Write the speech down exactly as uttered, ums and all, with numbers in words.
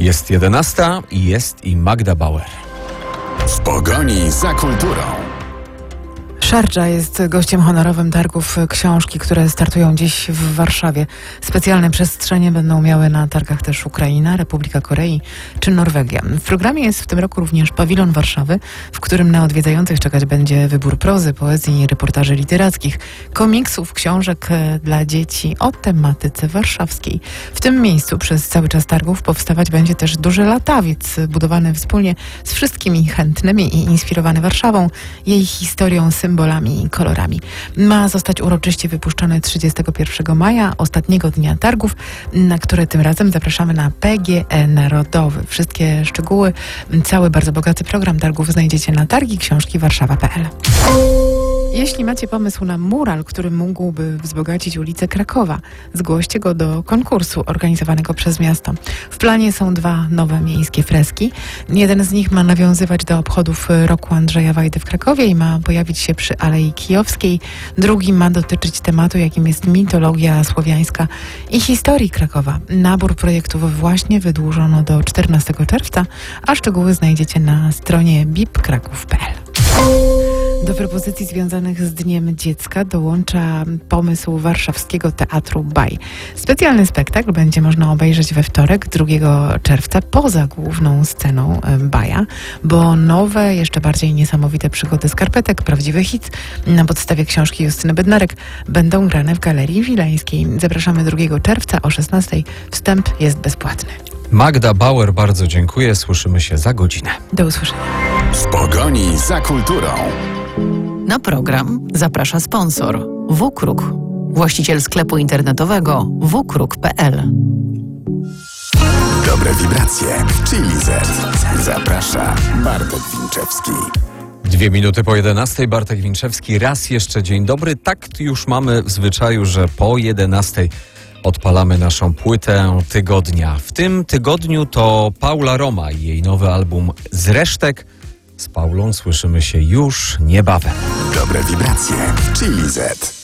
Jest jedenasta i jest i Magda Bauer. W pogoni za kulturą. Szardża jest gościem honorowym targów książki, które startują dziś w Warszawie. Specjalne przestrzenie będą miały na targach też Ukraina, Republika Korei czy Norwegia. W programie jest w tym roku również pawilon Warszawy, w którym na odwiedzających czekać będzie wybór prozy, poezji, reportaży literackich, komiksów, książek dla dzieci o tematyce warszawskiej. W tym miejscu przez cały czas targów powstawać będzie też duży latawiec, budowany wspólnie z wszystkimi chętnymi i inspirowany Warszawą, jej historią, symbolami i kolorami. Ma zostać uroczyście wypuszczony trzydziestego pierwszego maja, ostatniego dnia targów, na które tym razem zapraszamy na P G E Narodowy. Wszystkie szczegóły, cały bardzo bogaty program targów znajdziecie na targi książki warszawa kropka p l. Jeśli macie pomysł na mural, który mógłby wzbogacić ulicę Krakowa, zgłoście go do konkursu organizowanego przez miasto. W planie są dwa nowe miejskie freski. Jeden z nich ma nawiązywać do obchodów roku Andrzeja Wajdy w Krakowie i ma pojawić się przy Alei Kijowskiej. Drugi ma dotyczyć tematu, jakim jest mitologia słowiańska i historii Krakowa. Nabór projektów właśnie wydłużono do czternastego czerwca, a szczegóły znajdziecie na stronie bipkraków kropka p l. Do propozycji związanych z Dniem Dziecka dołącza pomysł warszawskiego Teatru Baj. Specjalny spektakl będzie można obejrzeć we wtorek, drugiego czerwca, poza główną sceną Baja, bo nowe, jeszcze bardziej niesamowite przygody skarpetek, prawdziwy hit na podstawie książki Justyny Bednarek będą grane w Galerii Wileńskiej. Zapraszamy drugiego czerwca o szesnastej. Wstęp jest bezpłatny. Magda Bauer, bardzo dziękuję. Słyszymy się za godzinę. Do usłyszenia. W pogoni za kulturą. Na program zaprasza sponsor WKRUK, właściciel sklepu internetowego w k r u k kropka p l. Dobre wibracje. Chili Z. Zaprasza Bartek Winczewski. Dwie minuty po jedenastej. Bartek Winczewski. Raz jeszcze dzień dobry. Tak już mamy w zwyczaju, że po jedenastej odpalamy naszą płytę tygodnia. W tym tygodniu to Paula Roma i jej nowy album Z resztek. Z Paulą słyszymy się już niebawem. Dobre wibracje. Chili Z.